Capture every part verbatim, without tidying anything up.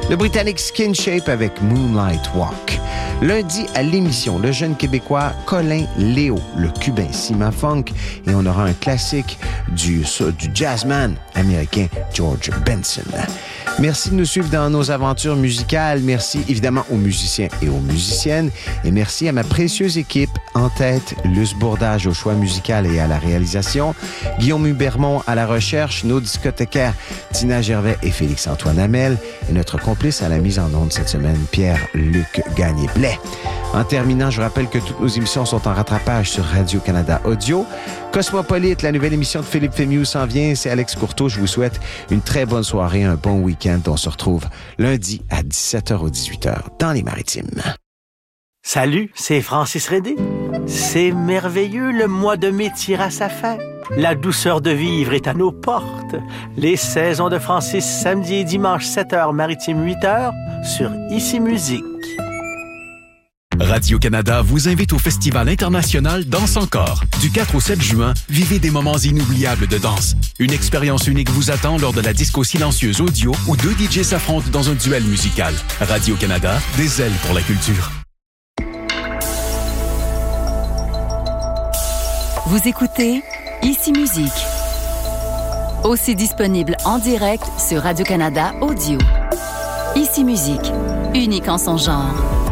Le Britannique Skin Shape avec Moonlight Walk. Lundi, à l'émission, le jeune Québécois Colin Léo, le Cubain Sima Funk, et on aura un classique du, du jazzman américain George Benson. Merci de nous suivre dans nos aventures musicales. Merci évidemment aux musiciens et aux musiciennes. Et merci à ma précieuse équipe en tête, Luce Bourdage au choix musical et à la réalisation, Guillaume Hubermont à la recherche, nos discothécaires Tina Gervais et Félix-Antoine Hamel, et notre complice à la mise en onde cette semaine, Pierre-Luc Gagné-Blais. En terminant, je vous rappelle que toutes nos émissions sont en rattrapage sur Radio-Canada Audio. Cosmopolite, la nouvelle émission de Philippe Fémieux s'en vient. C'est Alex Courteau. Je vous souhaite une très bonne soirée, un bon week-end. On se retrouve lundi à dix-sept heures ou dix-huit heures dans les Maritimes. Salut, c'est Francis Redé. C'est merveilleux, le mois de mai tire à sa fin. La douceur de vivre est à nos portes. Les saisons de Francis, samedi et dimanche, sept heures, Maritime, huit heures, sur Ici Musique. Radio-Canada vous invite au Festival international Danse Encore. Du quatre au sept juin, vivez des moments inoubliables de danse. Une expérience unique vous attend lors de la disco silencieuse audio où deux D J s'affrontent dans un duel musical. Radio-Canada, des ailes pour la culture. Vous écoutez Ici Musique. Aussi disponible en direct sur Radio-Canada Audio. Ici Musique, unique en son genre.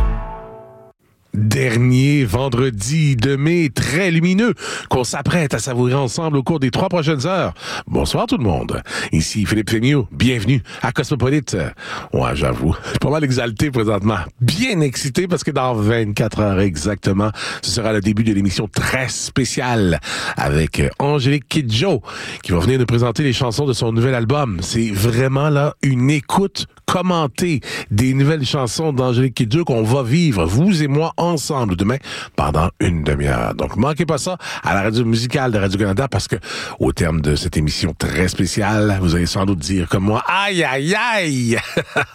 Dernier vendredi de mai très lumineux qu'on s'apprête à savourer ensemble au cours des trois prochaines heures. Bonsoir tout le monde. Ici Philippe Fémieux. Bienvenue à Cosmopolite. Ouais, j'avoue, je suis pas mal exalté présentement. Bien excité parce que dans vingt-quatre heures exactement, ce sera le début de l'émission très spéciale avec Angélique Kidjo qui va venir nous présenter les chansons de son nouvel album. C'est vraiment là une écoute commentée des nouvelles chansons d'Angélique Kidjo qu'on va vivre, vous et moi, ensemble demain pendant une demi-heure. Donc, manquez pas ça à la radio musicale de Radio-Canada parce que au terme de cette émission très spéciale, vous allez sans doute dire comme moi, aïe, aïe, aïe!